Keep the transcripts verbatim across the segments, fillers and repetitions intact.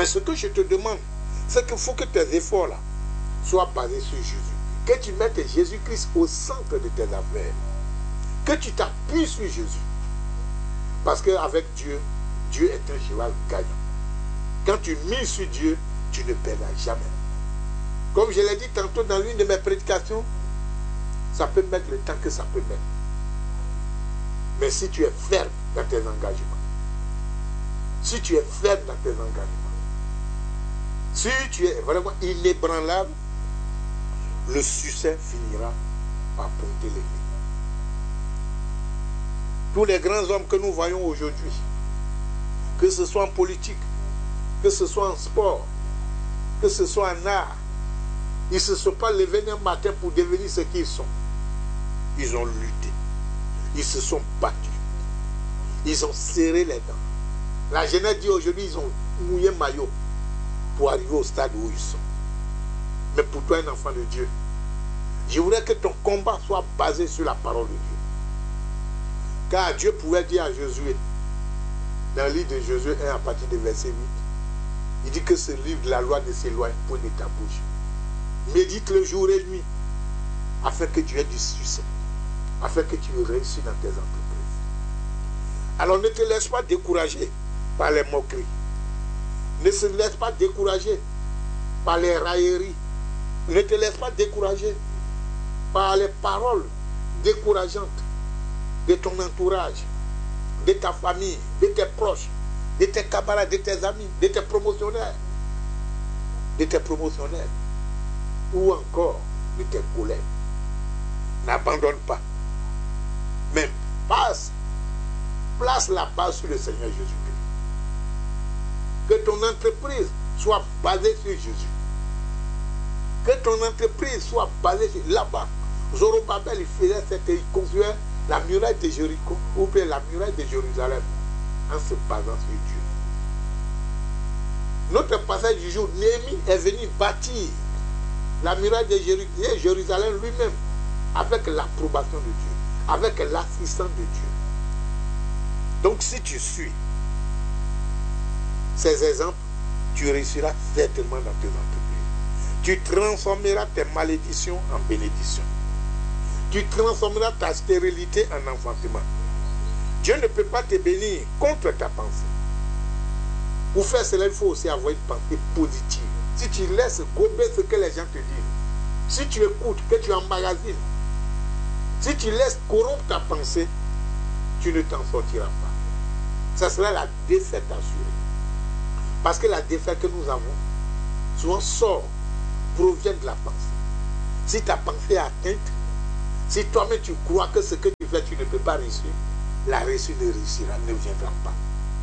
ce que je te demande, c'est qu'il faut que tes efforts là soient basés sur Jésus. Que tu mettes Jésus-Christ au centre de tes affaires. Que tu t'appuies sur Jésus. Parce qu'avec Dieu, Dieu est un cheval gagnant. Quand tu mises sur Dieu, tu ne perdras jamais. Comme je l'ai dit tantôt dans l'une de mes prédications, ça peut mettre le temps que ça peut mettre. Mais si tu es ferme dans tes engagements, si tu es ferme dans tes engagements, si tu es vraiment inébranlable, le succès finira par pointer les pieds. Tous les grands hommes que nous voyons aujourd'hui, que ce soit en politique, que ce soit en sport, que ce soit en art, ils ne se sont pas levés un matin pour devenir ce qu'ils sont. Ils ont lutté. Ils se sont battus. Ils ont serré les dents. La jeunesse dit aujourd'hui, ils ont mouillé maillot pour arriver au stade où ils sont. Mais pour toi, un enfant de Dieu, je voudrais que ton combat soit basé sur la parole de Dieu. Car Dieu pouvait dire à Josué, dans le livre de Josué un à partir du verset huit, il dit que ce livre de la loi ne s'éloigne point de ta bouche. Médite le jour et nuit, afin que tu aies du succès, afin que tu réussisses dans tes entreprises. Alors ne te laisse pas décourager par les moqueries. Ne te laisse pas décourager par les railleries. Ne te laisse pas décourager par les paroles décourageantes de ton entourage, de ta famille, de tes proches, de tes camarades, de tes amis, de tes promotionnaires, de tes promotionnaires, ou encore de tes collègues. N'abandonne pas. Mais passe, place la base sur le Seigneur Jésus-Christ. Que ton entreprise soit basée sur Jésus. Que ton entreprise soit basée sur... Là-bas, Zorobabel, il faisait cette... Il construisait la muraille de Jéricho, ou bien la muraille de Jérusalem, en se basant sur Dieu. Notre passage du jour, Néhémie est venu bâtir la muraille de Jérusalem lui-même, avec l'approbation de Dieu, avec l'assistance de Dieu. Donc si tu suis ces exemples, tu réussiras certainement dans tes entreprises. Tu transformeras tes malédictions en bénédictions. Tu transformeras ta stérilité en enfantement. Dieu ne peut pas te bénir contre ta pensée. Pour faire cela, il faut aussi avoir une pensée positive. Si tu laisses gober ce que les gens te disent, si tu écoutes, que tu emmagasines, si tu laisses corrompre ta pensée, tu ne t'en sortiras pas. Ça sera la défaite assurée. Parce que la défaite que nous avons, souvent sort, provient de la pensée. Si ta pensée est atteinte, si toi-même tu crois que ce que tu fais, tu ne peux pas réussir, la réussite ne réussira, ne viendra pas.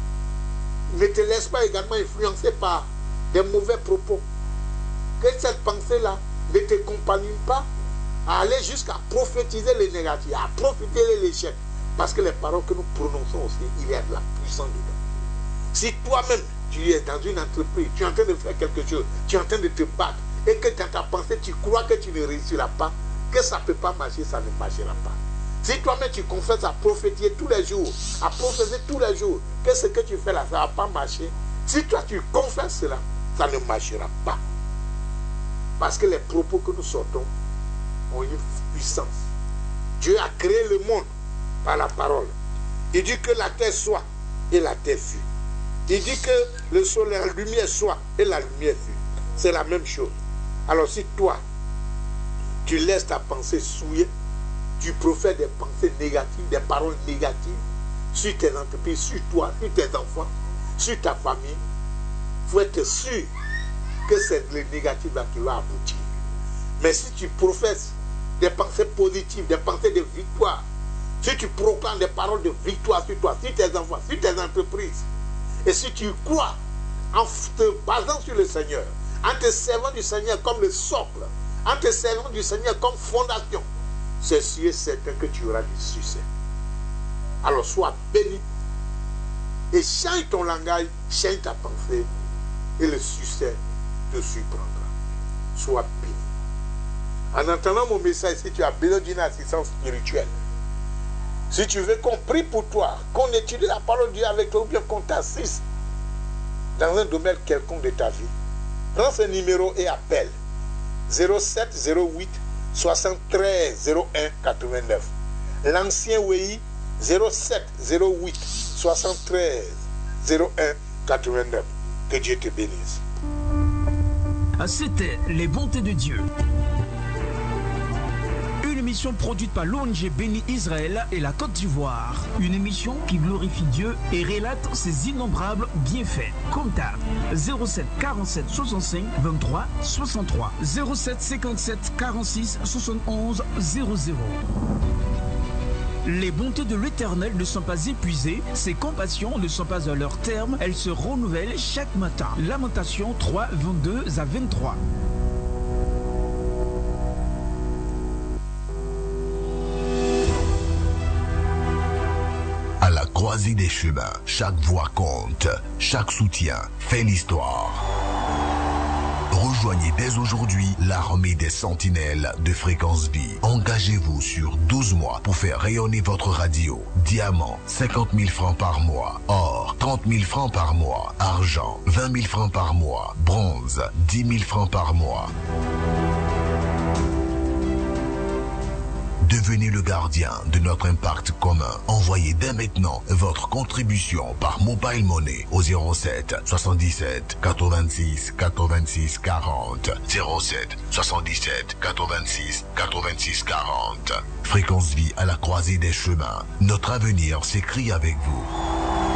Ne te laisse pas également influencer par des mauvais propos. Que cette pensée-là ne te compagne pas à aller jusqu'à prophétiser les négatifs, à prophétiser l'échec. Parce que les paroles que nous prononçons aussi, il y a de la puissance dedans. Si toi-même, tu es dans une entreprise, tu es en train de faire quelque chose, tu es en train de te battre, et que dans ta pensée, tu crois que tu ne réussiras pas, que ça ne peut pas marcher, ça ne marchera pas. Si toi-même tu confesses à prophétiser tous les jours, à prophétiser tous les jours, que ce que tu fais là, ça ne va pas marcher, si toi tu confesses cela, ça ne marchera pas. Parce que les propos que nous sortons ont une puissance. Dieu a créé le monde par la parole. Il dit que la terre soit et la terre fut. Il dit que le soleil, la lumière soit et la lumière fut. C'est la même chose. Alors si toi, tu laisses ta pensée souiller, tu profères des pensées négatives, des paroles négatives sur tes entreprises, sur toi, sur tes enfants, sur ta famille, il faut être sûr que c'est le négatif là qui va aboutir. Mais si tu professes des pensées positives, des pensées de victoire, si tu proclames des paroles de victoire sur toi, sur tes enfants, sur tes entreprises, et si tu crois en te basant sur le Seigneur, en te servant du Seigneur comme le socle, en te servant du Seigneur comme fondation, c'est sûr et certain que tu auras du succès. Alors sois béni et change ton langage, change ta pensée et le succès te surprendra. Sois béni. En entendant mon message, si tu as besoin d'une assistance spirituelle, si tu veux qu'on prie pour toi, qu'on étudie la parole de Dieu avec toi ou bien qu'on t'assiste, dans un domaine quelconque de ta vie, prends ce numéro et appelle zéro sept zéro huit soixante-treize zéro un quatre-vingt-neuf. L'ancien W I zéro sept zéro huit soixante-treize zéro un quatre-vingt-neuf. Que Dieu te bénisse. C'était Les Bontés de Dieu. Une émission produite par l'O N G Béni Israël et la Côte d'Ivoire. Une émission qui glorifie Dieu et relate ses innombrables bienfaits. Contact zéro sept quarante-sept soixante-cinq vingt-trois soixante-trois, zéro sept cinquante-sept quarante-six soixante-onze zéro zéro. Les bontés de l'Éternel ne sont pas épuisées, ses compassions ne sont pas à leur terme, elles se renouvellent chaque matin. Lamentation trois, vingt-deux à vingt-trois. À la croisée des chemins, chaque voix compte, chaque soutien fait l'histoire. Rejoignez dès aujourd'hui l'armée des sentinelles de Fréquence Vie. Engagez-vous sur douze mois pour faire rayonner votre radio. Diamant, cinquante mille francs par mois. Or, trente mille francs par mois. Argent, vingt mille francs par mois. Bronze, dix mille francs par mois. Devenez le gardien de notre impact commun. Envoyez dès maintenant votre contribution par Mobile Money au zéro sept soixante-dix-sept quatre-vingt-six quatre-vingt-six quarante. zéro sept soixante-dix-sept quatre-vingt-six quatre-vingt-six quarante. Fréquence Vie à la croisée des chemins. Notre avenir s'écrit avec vous.